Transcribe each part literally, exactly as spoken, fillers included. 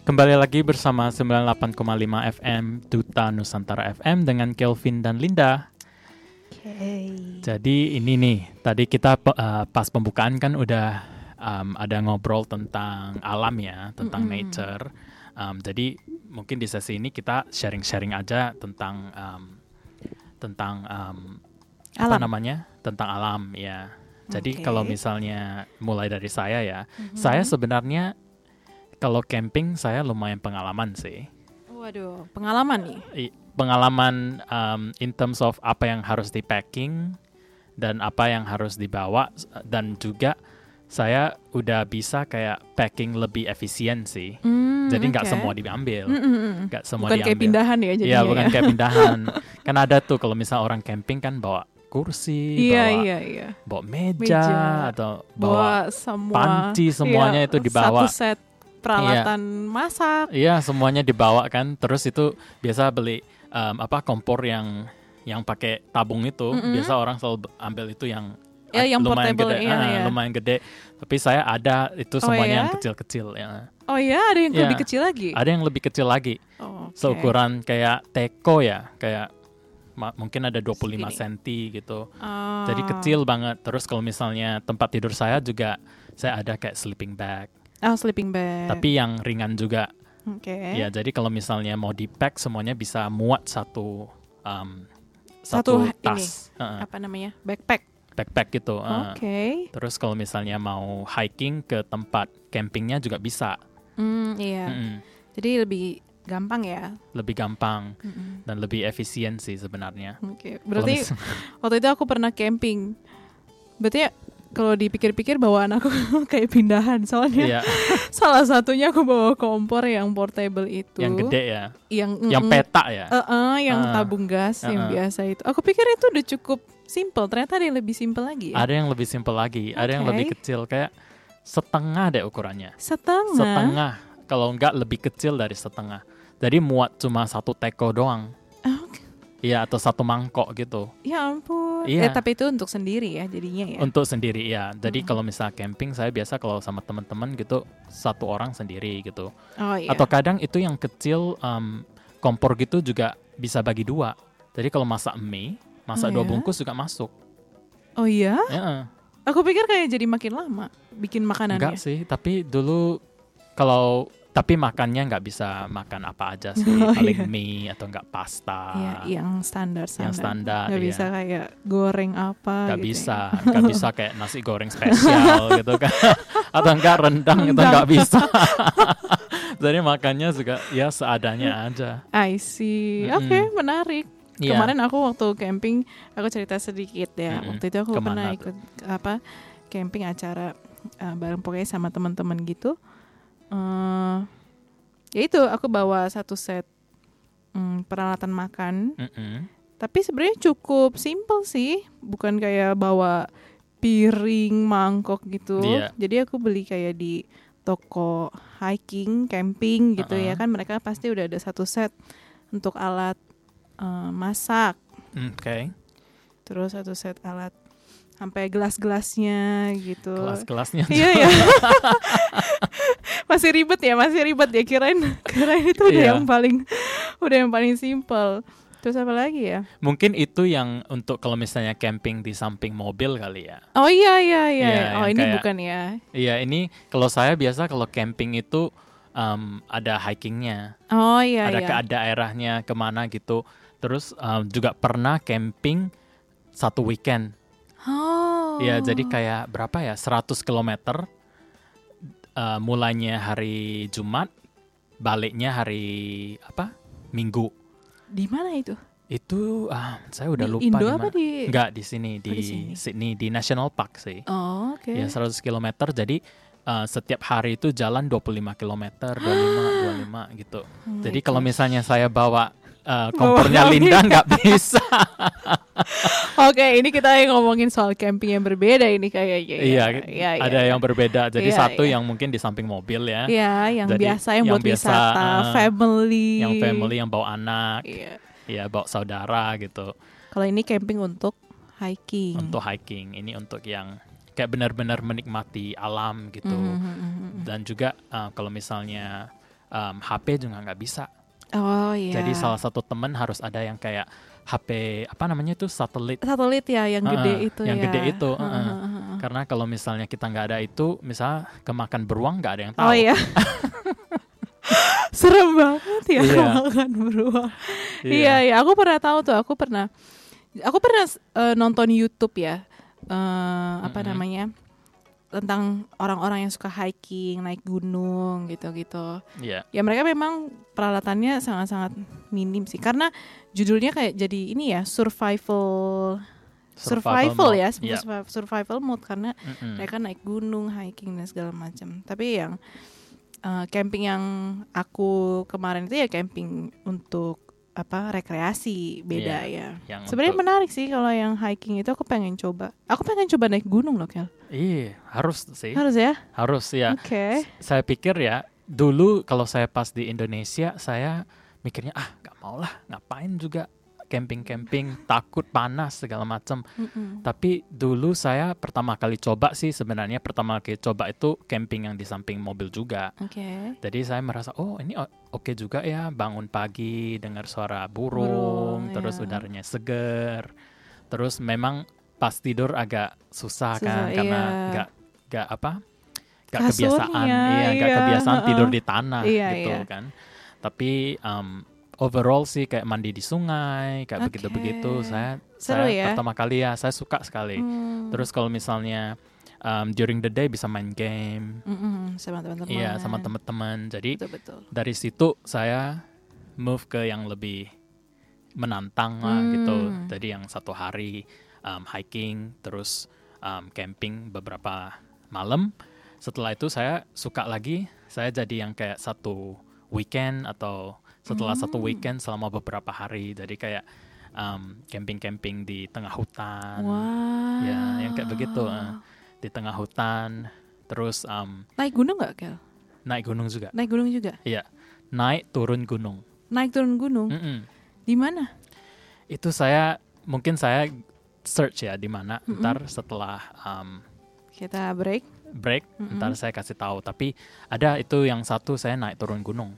Kembali lagi bersama sembilan puluh delapan koma lima F M Duta Nusantara F M dengan Kelvin dan Linda. Okay. Jadi ini nih, tadi kita uh, pas pembukaan kan udah um, ada ngobrol tentang alam ya, tentang mm-hmm. nature. Um, jadi mungkin di sesi ini kita sharing-sharing aja tentang um, tentang um, apa namanya, tentang alam ya. Jadi okay. kalau misalnya mulai dari saya ya, mm-hmm. saya sebenarnya kalau camping saya lumayan pengalaman sih. Waduh, pengalaman nih? I, pengalaman um, in terms of apa yang harus di packing dan apa yang harus dibawa, dan juga saya udah bisa kayak packing lebih efisien sih. Mm, Jadi nggak okay. semua diambil, nggak semua bukan diambil. Kayak pindahan ya jadinya. Iya, bukan ya? kayak pindahan. Kan ada tuh kalau misal orang camping kan bawa kursi, iya, bawa, iya, iya. bawa meja, meja atau bawa, bawa semua, panci, semuanya iya, itu dibawa. Satu set peralatan iya. masak. Iya, semuanya dibawa kan. Terus itu biasa beli um, apa kompor yang yang pakai tabung itu. Mm-hmm. Biasa orang selalu ambil itu yang ya, yang lumayan portable, gede, iya, ah, iya. lumayan gede. Tapi saya ada itu semuanya oh, ya? yang kecil-kecil ya. Oh ya, ada yang ya, lebih kecil lagi? Ada yang lebih kecil lagi. Oh, okay. Seukuran kayak teko ya, kayak ma- mungkin ada dua puluh lima sentimeter gitu. Oh. Jadi kecil banget. Terus kalau misalnya tempat tidur saya juga, saya ada kayak sleeping bag. Oh, sleeping bag. Tapi yang ringan juga. Oke. Okay. Ya, jadi kalau misalnya mau di-pack semuanya bisa muat satu um, satu, satu tas. Ini, uh, apa namanya? Backpack. Backpack gitu. Uh. Oke. Okay. Terus kalau misalnya mau hiking ke tempat campingnya juga bisa. Mm, iya. Mm-mm. Jadi lebih gampang ya. Lebih gampang Mm-mm. dan lebih efisien sih sebenarnya. Oke. Okay. Berarti mis- waktu itu aku pernah camping. Berarti kalau dipikir-pikir bawaan aku kayak pindahan, soalnya yeah. salah satunya aku bawa kompor yang portable itu. Yang gede ya? Yang, yang peta ya? Uh-uh, yang uh, tabung gas uh-uh. yang biasa itu. Aku pikir itu udah cukup simple, ternyata ada yang lebih simple lagi ya? Ada yang lebih simple lagi, okay. ada yang lebih kecil, kayak setengah deh ukurannya. Setengah? Setengah, kalau enggak lebih kecil dari setengah. Jadi muat cuma satu teko doang. Oke. Iya, atau satu mangkok gitu. Ya ampun. Iya. Eh, tapi itu untuk sendiri ya jadinya ya? Untuk sendiri ya. Jadi hmm. kalau misal camping, saya biasa kalau sama teman-teman gitu, satu orang sendiri gitu. Oh iya. Atau kadang itu yang kecil, um, kompor gitu juga bisa bagi dua. Jadi kalau masak mie, masak oh, dua iya? bungkus juga masuk. Oh iya? Ya. Aku pikir kayak jadi makin lama bikin makanannya. Enggak sih, tapi dulu kalau... Tapi makannya nggak bisa makan apa aja sih, oh, paling iya. mie atau nggak pasta. Iya, yang standar standar. Yang standar. Nggak iya. bisa kayak goreng apa. Nggak gitu bisa, ya. nggak bisa kayak nasi goreng spesial gitu kan, atau nggak rendang itu nggak bisa. Jadi makannya juga ya seadanya aja. I see, mm-hmm. Oke, okay, menarik. Yeah. Kemarin aku waktu camping, aku cerita sedikit ya. Mm-hmm. Waktu itu aku Kemana pernah tuh? ikut apa camping acara uh, bareng pokoknya sama teman-teman gitu. Uh, ya itu aku bawa satu set um, peralatan makan, mm-hmm. tapi sebenarnya cukup simple sih, bukan kayak bawa piring, mangkok gitu. Yeah. Jadi aku beli kayak di toko hiking, camping gitu uh-uh. ya kan, mereka pasti udah ada satu set untuk alat uh, masak. Oke. Okay. Terus satu set alat sampai gelas-gelasnya gitu. Gelas-gelasnya. Iya ya. Masih ribet ya, masih ribet ya, kirain kirain itu udah yeah. yang paling udah yang paling simple. Terus apa lagi ya? Mungkin itu yang untuk kalau misalnya camping di samping mobil kali ya. Oh iya iya iya. Yeah, oh ini kayak, bukan ya. Iya, ini kalau saya biasa kalau camping itu um, ada hikingnya. Oh iya ada iya. Ada ke daerahnya kemana gitu. Terus um, juga pernah camping satu weekend. Oh. Ya, jadi kayak berapa ya? seratus kilometer. Uh, mulainya hari Jumat, baliknya hari apa? Minggu. Di mana itu? Itu ah, saya udah di lupa Indo di mana. Apa di Enggak, di sini di, oh, di sini. Sydney, di National Park sih. Oh, oke. Okay. Ya, seratus kilometer. Jadi uh, setiap hari itu jalan dua puluh lima kilometer, dua puluh lima, dua puluh lima gitu. Oh, jadi kalau misalnya saya bawa Uh, kompornya Linda nggak bisa. Oke, okay, ini kita ngomongin soal camping yang berbeda ini kayaknya. Iya, ya, ada ya, yang ya. berbeda. Jadi ya, satu ya. yang mungkin di samping mobil ya. Iya, yang Jadi, biasa yang, yang buat biasa, wisata, uh, family. Yang family yang bawa anak. Iya, ya, bawa saudara gitu. Kalau ini camping untuk hiking. Untuk hiking, ini untuk yang kayak benar-benar menikmati alam gitu. Mm-hmm. Dan juga uh, kalau misalnya um, H P juga nggak bisa. Oh iya. Jadi salah satu teman harus ada yang kayak H P apa namanya itu satelit. Satelit ya, yang gede uh, itu yang ya. Yang gede itu. Uh, uh, uh. Karena kalau misalnya kita nggak ada itu, misal kemakan beruang nggak ada yang tahu. Oh iya. Serem banget ya yeah. kemakan beruang. Iya yeah. iya, aku pernah tahu tuh, aku pernah, aku pernah uh, nonton YouTube ya, uh, apa mm-hmm. namanya, tentang orang-orang yang suka hiking, naik gunung gitu-gitu. Yeah. Ya mereka memang peralatannya sangat-sangat minim sih, karena judulnya kayak jadi ini ya, survival. Survival, survival ya, yeah. survival mode karena mm-hmm. mereka naik gunung, hiking dan segala macam. Tapi yang uh, camping yang aku kemarin itu ya camping untuk apa rekreasi beda yeah. ya. Sebenarnya untuk... menarik sih kalau yang hiking itu aku pengen coba. Aku pengen coba naik gunung loh, Kel. Iya, harus sih. Harus ya? Harus ya. Oke. Okay. S- saya pikir ya, dulu kalau saya pas di Indonesia, saya mikirnya ah nggak mau lah, ngapain juga camping-camping, takut panas segala macam. Mm-mm. Tapi dulu saya pertama kali coba sih sebenarnya pertama kali coba itu camping yang di samping mobil juga. Okay. Jadi saya merasa oh ini oke okay juga ya, bangun pagi dengar suara burung, burung terus yeah. udaranya seger. Terus memang pas tidur agak susah, susah kan iya. karena nggak nggak apa nggak kebiasaan, iya nggak iya. kebiasaan tidur di tanah iya, gitu iya. kan. Tapi um, overall sih kayak mandi di sungai, kayak okay. begitu-begitu. Saya, Seru saya ya? pertama kali ya, saya suka sekali. Hmm. Terus kalau misalnya um, during the day bisa main game, mm-hmm. sama teman-teman. Iya, sama teman-teman. Jadi betul-betul. dari situ saya move ke yang lebih menantang lah hmm. gitu. Jadi yang satu hari um, hiking, terus um, camping beberapa malam. Setelah itu saya suka lagi, saya jadi yang kayak satu weekend atau setelah hmm. satu weekend selama beberapa hari, jadi kayak um, camping-camping di tengah hutan, wow. ya yang kayak begitu uh, di tengah hutan, terus um, naik gunung nggak, Kel? Naik gunung juga. Naik gunung juga? Iya, naik turun gunung. Naik turun gunung? Mm-mm. Di mana? Itu saya mungkin saya search ya di mana. Mm-mm. Ntar setelah um, kita break, break, Mm-mm. ntar saya kasih tahu. Tapi ada itu yang satu saya naik turun gunung.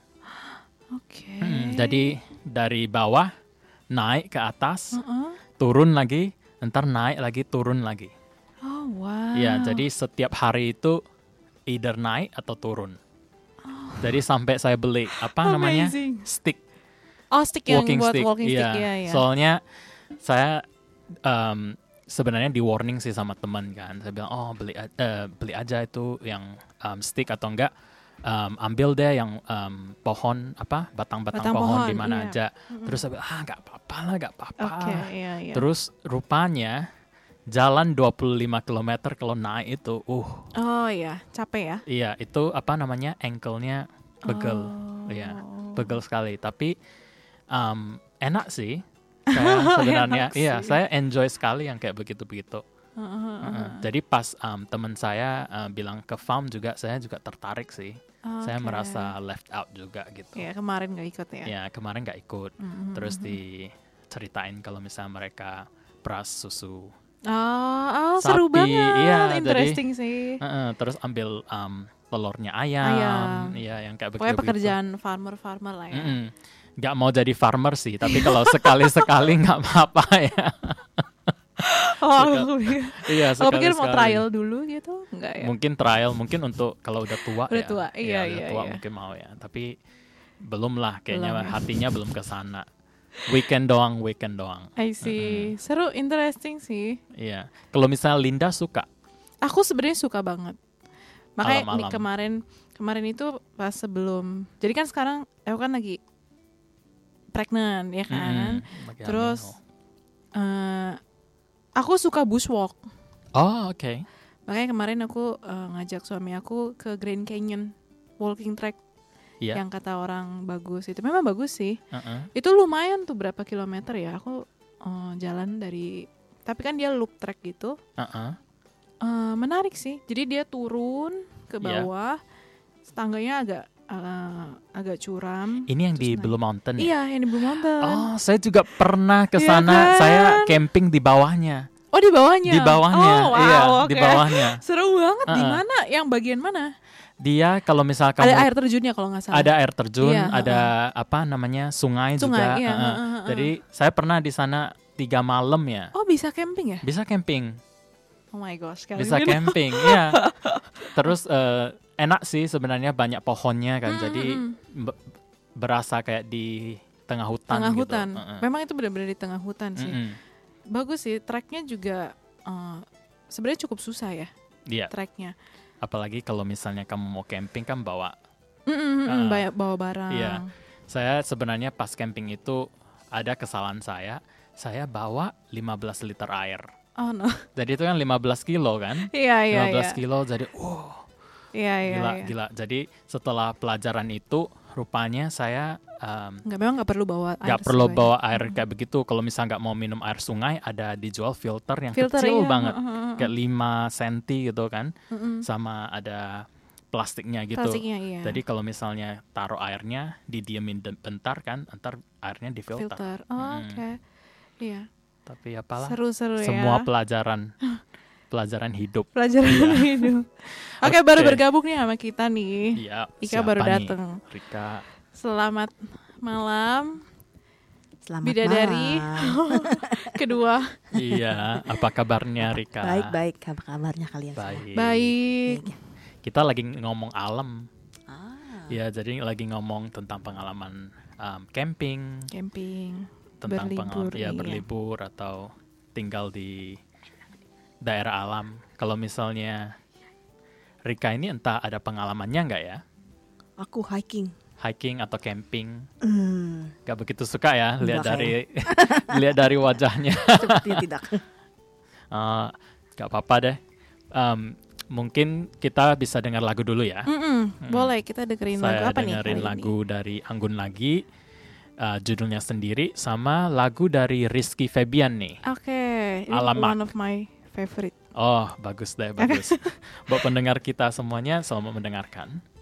Oke. Okay. Hmm, jadi dari bawah naik ke atas, uh-uh. turun lagi, ntar naik lagi, turun lagi. Oh wow. Ya, jadi setiap hari itu either naik atau turun. Oh. Jadi sampai saya beli apa namanya stick. Oh stick yang walking buat stick. walking stick ya. ya, ya. Soalnya saya um, sebenarnya di warning sih sama teman kan. Saya bilang oh beli uh, beli aja itu yang um, stick atau enggak. Um, ambil deh yang um, pohon apa batang-batang Batang pohon, pohon di mana iya. aja. Mm-hmm. Terus saya bilang ah nggak apa-apa lah nggak apa-apa. Okay, iya, iya. Terus rupanya jalan dua puluh lima kilometer kalau naik itu, uh. Oh iya, capek ya? Iya itu apa namanya ankle-nya pegel, oh. Iya pegel sekali. Tapi um, enak sih. Saya sebenarnya, iya sih. Saya enjoy sekali yang kayak begitu-begitu. Uh-huh, uh-huh. Uh-huh. Jadi pas um, teman saya uh, bilang ke farm juga, saya juga tertarik sih. Okay. Saya merasa left out juga gitu. Ya kemarin nggak ikut ya? Ya kemarin nggak ikut. Mm-hmm. Terus diceritain kalau misalnya mereka peras susu. Oh, oh sapi, seru banget. Iya, interesting jadi, sih. Uh-uh, terus ambil um, telurnya ayam. Ayam. Iya yang kayak begitu. Pokoknya pekerjaan farmer-farmer lah ya. Mm-mm. Gak mau jadi farmer sih, tapi kalau sekali-sekali nggak apa-apa ya. Oh, aku iya, aku pikir mau trial dulu gitu, enggak ya? Mungkin trial, mungkin untuk kalau udah tua udah ya. Tua. Iya, ya, iya, udah tua iya. mungkin mau ya, tapi belum lah kayaknya belum, ya. hatinya belum ke sana. Weekend doang, weekend doang. I see. Mm-hmm. Seru, interesting sih. Iya. Kalau misalnya Linda suka? Aku sebenarnya suka banget. Makanya Alam-alam. nih kemarin kemarin itu pas sebelum, jadi kan sekarang aku kan lagi pregnant ya kan. Mm-hmm. Terus uh, aku suka bushwalk. Oh, oke. Okay. Makanya kemarin aku uh, ngajak suami aku ke Grand Canyon walking track. Yeah. Yang kata orang bagus itu. Memang bagus sih. Uh-uh. Itu lumayan tuh berapa kilometer ya. Aku uh, jalan dari, tapi kan dia loop track gitu. Uh-uh. Uh, menarik sih. Jadi dia turun ke bawah. Yeah. Tangganya agak uh, agak curam. Ini yang di naik. Blue Mountain ya? Iya, yang di Blue Mountain. Oh, saya juga pernah ke sana. Iya kan? Saya camping di bawahnya. Oh, di bawahnya. Di bawahnya. Oh, wow, iya, okay. Di bawahnya. Seru banget. Uh-uh. Di mana? Yang bagian mana? Dia kalau misal kamu ada air terjunnya kalau nggak salah. Ada air terjun, Iya, ada apa namanya sungai, Sungai, juga. iya, uh, uh, uh, uh. Jadi saya pernah di sana tiga malam ya. Oh bisa camping ya? Bisa camping. Oh my gosh. Bisa gini. camping, ya. Terus uh, enak sih sebenarnya, banyak pohonnya kan, Mm, jadi mm, be- berasa kayak di tengah hutan. Tengah gitu. hutan. Uh-uh. Memang itu benar-benar di tengah hutan sih. Mm-mm. Bagus sih. Treknya juga uh, sebenarnya cukup susah ya. Iya. Treknya. Apalagi kalau misalnya kamu mau camping kan bawa. Mm-mm, Uh, banyak bawa barang. Iya. Saya sebenarnya pas camping itu ada kesalahan saya. Saya bawa lima belas liter air. Oh no. Jadi itu kan lima belas kilo kan? Iya iya lima belas iya. kilo, jadi oh Iya iya. gila iya. gila. Jadi setelah pelajaran itu rupanya saya um, Nggak, memang nggak perlu bawa air. nggak perlu sebanyak. bawa air kayak begitu. Kalau misalnya nggak mau minum air sungai, ada dijual filter yang Filter, kecil iya. banget, Uh, uh, uh. kayak lima senti gitu kan, Mm-mm. sama ada plastiknya gitu. Plastiknya iya. Jadi kalau misalnya taruh airnya, didiemin de- bentar kan, ntar airnya difilter. filter. Oh, Mm-mm. oke. Iya. Tapi apalah, Seru-seru ya. semua pelajaran pelajaran hidup. Pelajaran Iya. hidup. Oke, baru Oke. bergabung nih sama kita nih. Iya, Ika siapa baru nih? datang. Rika. Selamat malam. Selamat Bidadari. malam. Kedua. Iya, apa kabarnya Rika? Baik-baik, apa kabarnya kalian semua? Baik. Baik. Kita lagi ngomong alam. Ah, Ya, jadi lagi ngomong tentang pengalaman um, camping, Camping. tentang Berlibur, pengalaman ya iya. berlibur atau tinggal di daerah alam. Kalau misalnya Rika ini entah ada pengalamannya nggak ya? aku hiking. Hiking atau camping? Hmm, Gak begitu suka ya lihat Enggak dari lihat dari wajahnya. sepertinya tidak. Uh, gak apa-apa deh. Um, mungkin kita bisa dengar lagu dulu ya. Mm-mm, Boleh kita dengerin lagu Saya apa nih? dengerin kali lagu dari Anggun lagi, uh, judulnya sendiri, sama lagu dari Rizky Febian nih. ini? Oke, ini Alamak. one of my favorite. Oh, bagus deh, bagus. Buat pendengar kita semuanya, selamat mendengarkan.